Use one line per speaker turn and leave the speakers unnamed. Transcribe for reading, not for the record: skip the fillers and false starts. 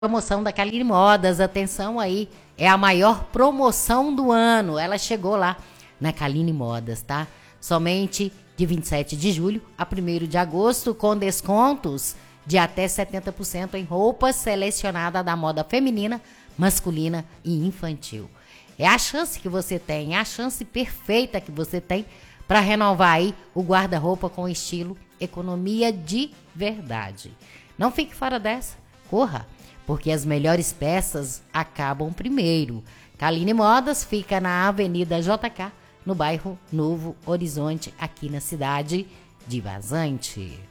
promoção da Kaline Modas, atenção aí, é a maior promoção do ano. Ela chegou lá na Kaline Modas, tá? Somente de 27 de julho a 1º de agosto, com descontos de até 70% em roupas selecionadas da moda feminina, masculina e infantil. É a chance que você tem, é a chance perfeita que você tem para renovar aí o guarda-roupa com estilo, economia de verdade. Não fique fora dessa, corra, porque as melhores peças acabam primeiro. Kaline Modas fica na Avenida JK, no bairro Novo Horizonte, aqui na cidade de Vazante.